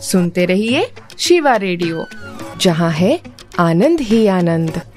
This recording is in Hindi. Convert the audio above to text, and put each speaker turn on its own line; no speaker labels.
सुनते रहिए शिवा रेडियो, जहाँ है आनंद ही आनंद।